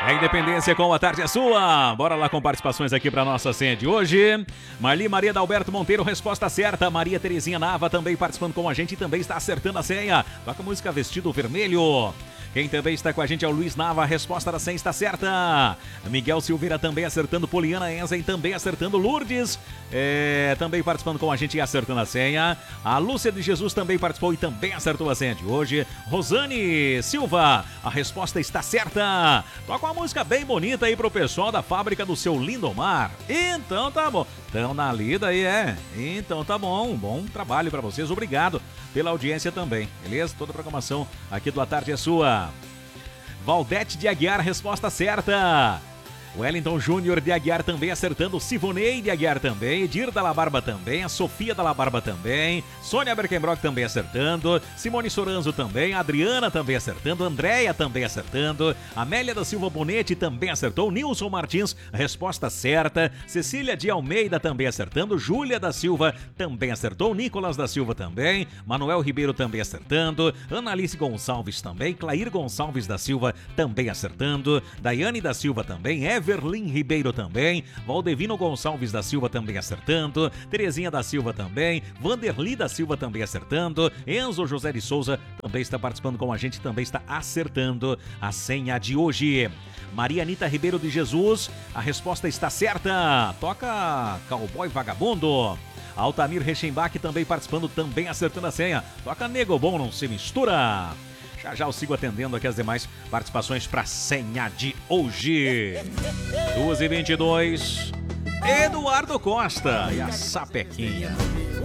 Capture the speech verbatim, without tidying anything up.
A Independência com a tarde é sua. Bora lá com participações aqui para nossa senha de hoje. Marli Maria Dalberto Monteiro, resposta certa. Maria Terezinha Nava também participando com a gente e também está acertando a senha. Toca a música Vestido Vermelho. Quem também está com a gente é o Luiz Nava, a resposta da senha está certa. Miguel Silveira também acertando, Poliana Enzen também acertando, Lourdes é, também participando com a gente e acertando a senha. A Lúcia de Jesus também participou e também acertou a senha de hoje. Rosane Silva, a resposta está certa. Toca uma música bem bonita aí pro pessoal da fábrica do seu Lindomar. Então tá bom. Estão na lida aí, é? Então tá bom. Bom trabalho para vocês. Obrigado pela audiência também, beleza? Toda a programação aqui do A Tarde é Sua. Valdete de Aguiar, resposta certa. Wellington Júnior de Aguiar também acertando, Sivonei de Aguiar também, Edir da La Barba também, a Sofia da La Barba também, Sônia Berkenbrock também acertando, Simone Soranzo também, Adriana também acertando, Andréia também acertando, Amélia da Silva Bonetti também acertou, Nilson Martins, resposta certa, Cecília de Almeida também acertando, Júlia da Silva também acertou, Nicolas da Silva também, Manuel Ribeiro também acertando, Analice Gonçalves também, Clair Gonçalves da Silva também acertando, Daiane da Silva também, Everlin Ribeiro também, Valdevino Gonçalves da Silva também acertando, Terezinha da Silva também, Vanderli da Silva também acertando, Enzo José de Souza também está participando com a gente, também está acertando a senha de hoje. Maria Anita Ribeiro de Jesus, a resposta está certa. Toca Cowboy Vagabundo. Altamir Rechenbach também participando, também acertando a senha. Toca Nego Bom Não Se Mistura. Já já eu sigo atendendo aqui as demais participações para a senha de hoje. duas e vinte e dois, Eduardo Costa e a Sapequinha.